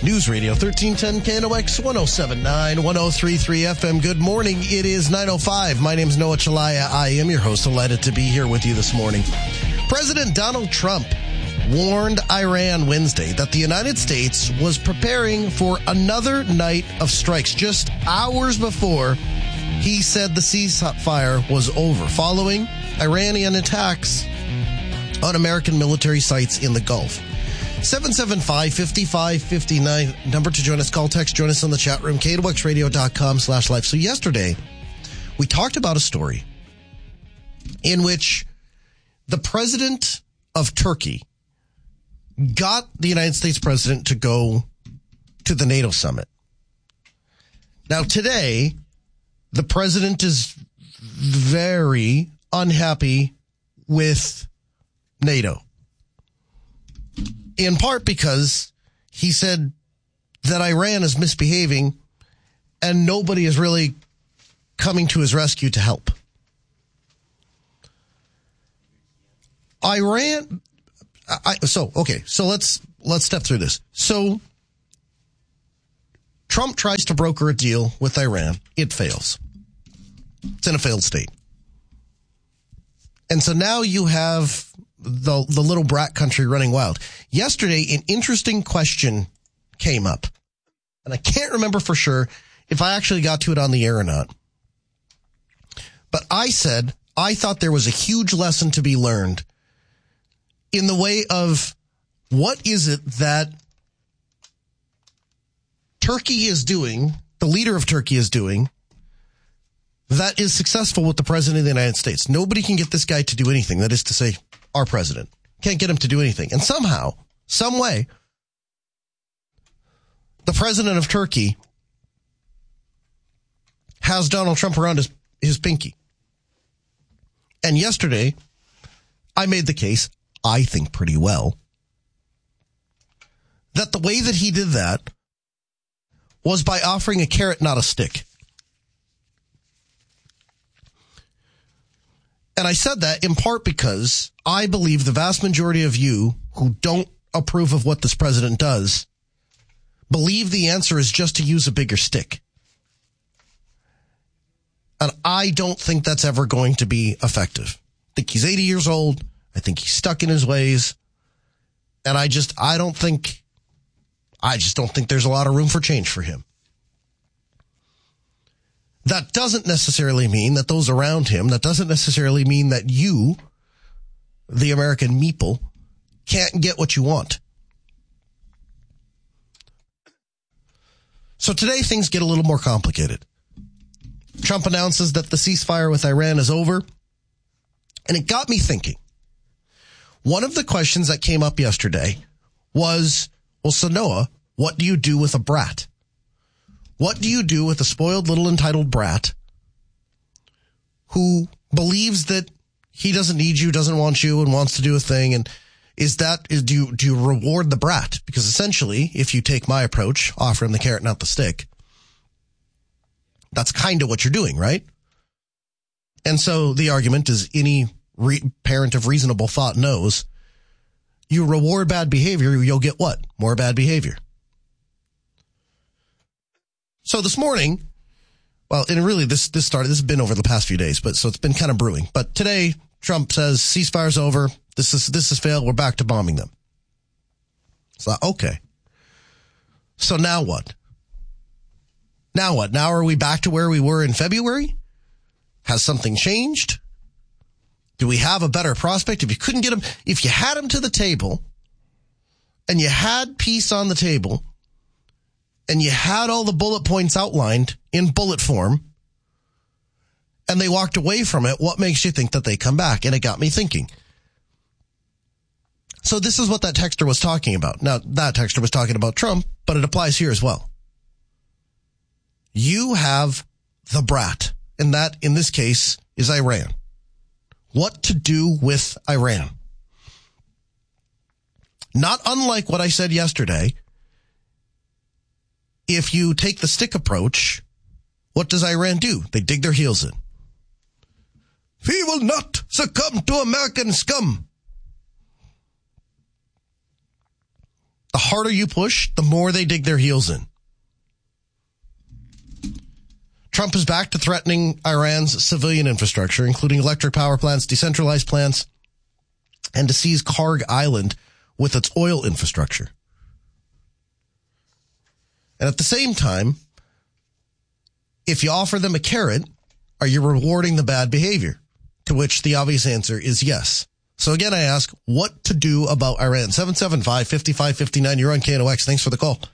News Radio 1310 KNOX 1079 1033 FM. Good morning. It is 9:05. My name is Noah Chalaya. I am your host. Delighted to be here with you this morning. President Donald Trump warned Iran Wednesday that the United States was preparing for another night of strikes just hours before he said the ceasefire was over, following Iranian attacks on American military sites in the Gulf. 775-5559, number to join us. Call, text, join us on the chat room, KNOXradio.com/live. So yesterday, we talked about a story in which the president of Turkey got the United States president to go to the NATO summit. Now today, the president is very unhappy with NATO. In part because he said that Iran is misbehaving and nobody is really coming to his rescue to help. So let's step through this. So Trump tries to broker a deal with Iran. It fails. It's in a failed state. And so now you have the little brat country running wild. Yesterday, an interesting question came up. And I can't remember for sure if I actually got to it on the air or not. But I said I thought there was a huge lesson to be learned in the way of what is it that Turkey is doing, the leader of Turkey is doing, that is successful with the president of the United States. Nobody can get this guy to do anything. That is to say, our president can't get him to do anything. And somehow, some way, the president of Turkey has Donald Trump around his pinky. And yesterday, I made the case, I think pretty well, that the way that he did that was by offering a carrot, not a stick. And I said that in part because I believe the vast majority of you who don't approve of what this president does believe the answer is just to use a bigger stick. And I don't think that's ever going to be effective. I think he's 80 years old. I think he's stuck in his ways. And I just don't think there's a lot of room for change for him. That doesn't necessarily mean that those around him, that doesn't necessarily mean that you, the American meeple, can't get what you want. So today things get a little more complicated. Trump announces that the ceasefire with Iran is over. And it got me thinking. One of the questions that came up yesterday was, well, so Noah, what do you do with a brat? What do you do with a spoiled little entitled brat who believes that he doesn't need you, doesn't want you, and wants to do a thing? And do you reward the brat? Because essentially, if you take my approach, offer him the carrot, not the stick, that's kind of what you're doing, right? And so the argument is any parent of reasonable thought knows you reward bad behavior, you'll get what? More bad behavior. So this morning, well, and really this has been over the past few days, so it's been kind of brewing. But today, Trump says ceasefire's over. This has failed. We're back to bombing them. So, okay. So now what? Now what? Now are we back to where we were in February? Has something changed? Do we have a better prospect? If you had him to the table and you had peace on the table, and you had all the bullet points outlined in bullet form, and they walked away from it, what makes you think that they come back? And it got me thinking. So this is what that texter was talking about. Now, that texter was talking about Trump, but it applies here as well. You have the brat, and that, in this case, is Iran. What to do with Iran? Not unlike what I said yesterday, if you take the stick approach, what does Iran do? They dig their heels in. We will not succumb to American scum. The harder you push, the more they dig their heels in. Trump is back to threatening Iran's civilian infrastructure, including electric power plants, decentralized plants, and to seize Karg Island with its oil infrastructure. And at the same time, if you offer them a carrot, are you rewarding the bad behavior? To which the obvious answer is yes. So again, I ask what to do about Iran. 775-5559. You're on KNOX. Thanks for the call.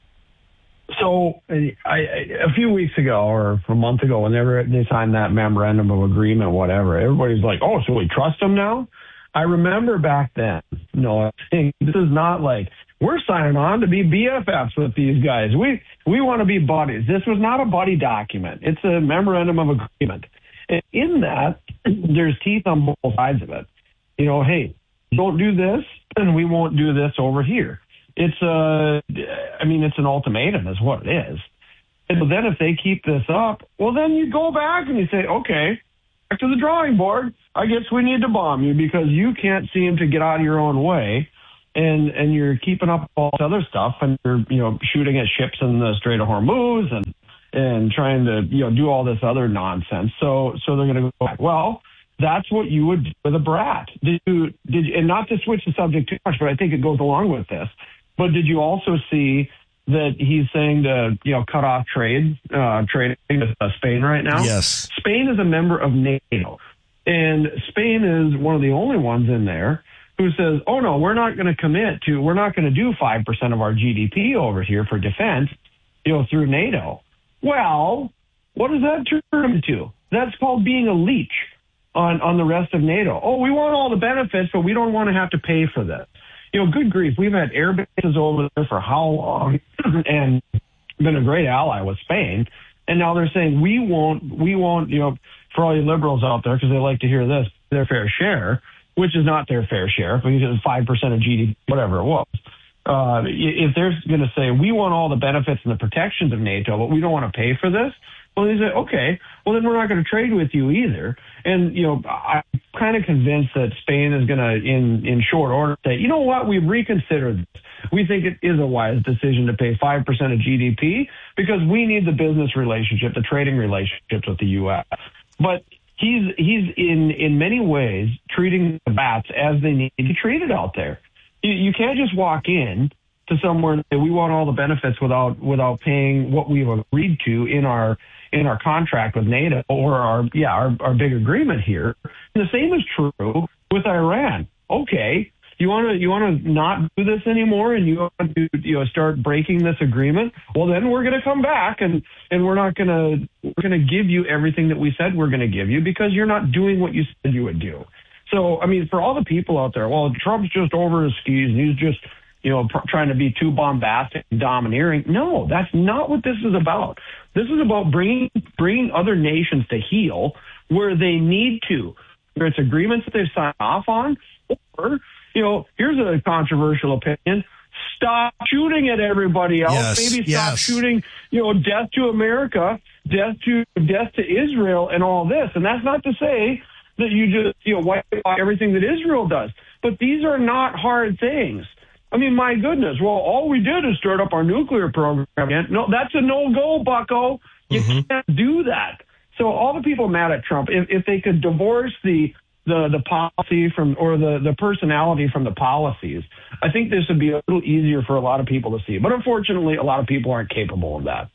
So a few weeks ago or a month ago, whenever they signed that memorandum of agreement, whatever, everybody's like, oh, so we trust them now? I remember back then, no, this is not like we're signing on to be BFFs with these guys. We want to be buddies. This was not a buddy document. It's a memorandum of agreement. And in that, there's teeth on both sides of it. You know, hey, don't do this, and we won't do this over here. It's it's an ultimatum is what it is. And then if they keep this up, well, then you go back and you say, okay, back to the drawing board. I guess we need to bomb you because you can't seem to get out of your own way, and you're keeping up all this other stuff, and you're shooting at ships in the Strait of Hormuz and trying to do all this other nonsense. So they're going to go back. Well, that's what you would do with a brat. Did you, and not to switch the subject too much, but I think it goes along with this. But did you also see that he's saying to cut off trading with Spain right now? Yes. Spain is a member of NATO, and Spain is one of the only ones in there who says, "Oh no, we're not going to do 5% of our GDP over here for defense, through NATO." Well, what does that turn into? That's called being a leech on the rest of NATO. Oh, we want all the benefits, but we don't want to have to pay for this. Good grief, we've had air bases over there for how long and been a great ally with Spain. And now they're saying we won't, for all you liberals out there, because they like to hear this, their fair share, which is not their fair share, because it's 5% of GDP, whatever it was. If they're going to say we want all the benefits and the protections of NATO, but we don't want to pay for this, well, they say, okay, well, then we're not going to trade with you either. And, I'm kind of convinced that Spain is going to, in short order, say, you know what, we've reconsidered this. We think it is a wise decision to pay 5% of GDP because we need the business relationship, the trading relationships with the U.S. But he's in many ways treating the bats as they need to be treated out there. You can't just walk in to somewhere and say we want all the benefits without paying what we've agreed to in our contract with NATO or our big agreement here. And the same is true with Iran. Okay, you want to not do this anymore, and you want to start breaking this agreement. Well, then we're going to come back and we're going to give you everything that we said we're going to give you because you're not doing what you said you would do. So, I mean, for all the people out there, well, Trump's just over his skis and he's just, trying to be too bombastic and domineering. No, that's not what this is about. This is about bringing other nations to heel where they need to, whether it's agreements that they've signed off on, or, here's a controversial opinion. Stop shooting at everybody else. Yes, Maybe stop shooting, death to America, death to Israel and all this. And that's not to say that you just, wipe out everything that Israel does. But these are not hard things. I mean, my goodness. Well, all we did is start up our nuclear program again. No, that's a no-go, bucko. You can't do that. So all the people mad at Trump, if they could divorce the policy from, or the personality from the policies, I think this would be a little easier for a lot of people to see. But unfortunately, a lot of people aren't capable of that.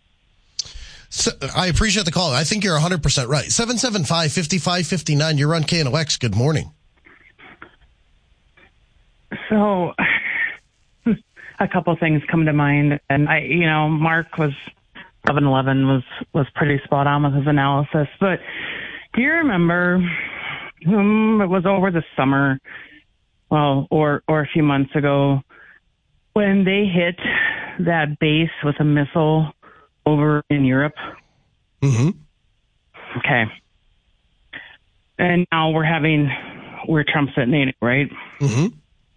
So, I appreciate the call. I think you're 100% right. 775-5559. You're on KNOX. Good morning. So, a couple things come to mind, and Mark was 1111 was pretty spot on with his analysis. But do you remember? It was over the summer, well, or a few months ago, when they hit that base with a missile over in Europe. Mm-hmm. Okay. And now we're Trump's at NATO, right? Mm-hmm.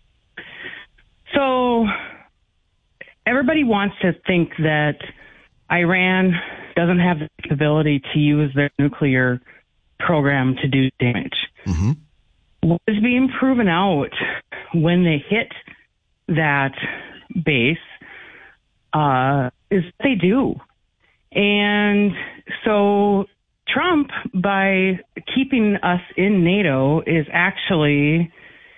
So everybody wants to think that Iran doesn't have the capability to use their nuclear program to do damage. Mm-hmm. What is being proven out when they hit that base is they do. And so Trump, by keeping us in NATO, is actually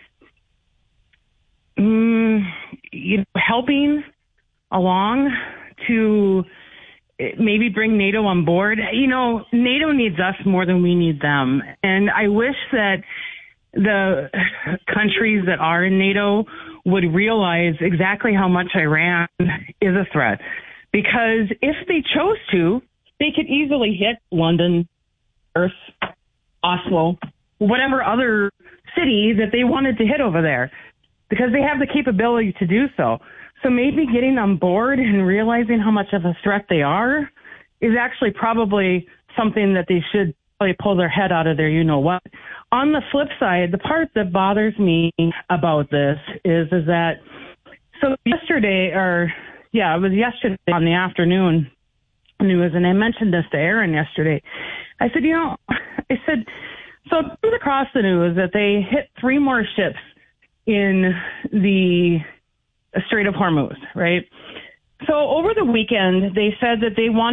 helping along to maybe bring NATO on board. NATO needs us more than we need them. And I wish that the countries that are in NATO would realize exactly how much Iran is a threat. Because if they chose to, they could easily hit London, Perth, Oslo, whatever other city that they wanted to hit over there, because they have the capability to do so. So maybe getting on board and realizing how much of a threat they are is actually probably something that they should probably pull their head out of their you-know-what. On the flip side, the part that bothers me about this is that, so yesterday on the afternoon news, and I mentioned this to Aaron yesterday. I said, so it comes across the news that they hit 3 more ships in the Strait of Hormuz, right? So over the weekend, they said that they want